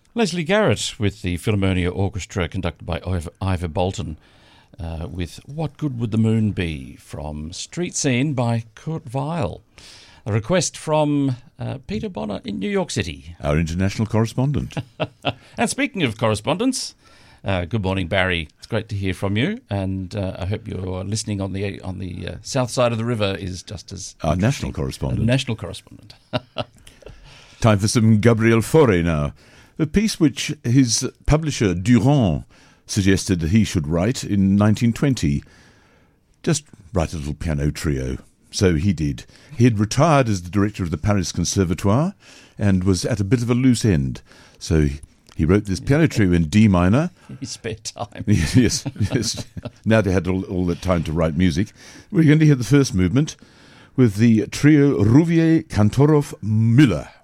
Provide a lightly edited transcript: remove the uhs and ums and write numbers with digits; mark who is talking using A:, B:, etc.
A: Leslie Garrett with the Philharmonia Orchestra conducted by Ivor Bolton with What Good Would the Moon Be from Street Scene by Kurt Weill. A request from Peter Bonner in New York City.
B: Our international correspondent.
A: And speaking of correspondence, good morning, Barry. It's great to hear from you, and I hope your listening on the south side of the river is just as
B: our national correspondent.
A: National correspondent.
B: Time for some Gabriel Fauré now. A piece which his publisher Durand suggested that he should write in 1920. Just write a little piano trio. So he did. He had retired as the director of the Paris Conservatoire and was at a bit of a loose end. So he wrote this piano trio in D minor.
A: His spare time.
B: Yes. Now they had all that time to write music. We're going to hear the first movement with the trio Rouvier, Kantorov, Müller.